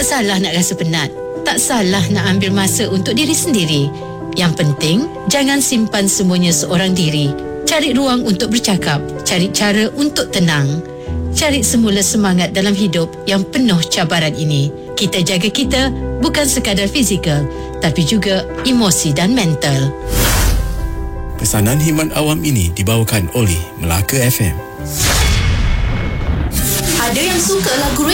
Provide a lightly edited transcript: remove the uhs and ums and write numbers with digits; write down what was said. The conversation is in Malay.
Tak salah nak rasa penat. Tak salah nak ambil masa untuk diri sendiri. Yang penting, jangan simpan semuanya seorang diri. Cari ruang untuk bercakap. Cari cara untuk tenang. Cari semula semangat dalam hidup yang penuh cabaran ini. Kita jaga kita, bukan sekadar fizikal, tapi juga emosi dan mental. Pesanan khidmat awam ini dibawakan oleh Melaka FM. Ada yang suka lagu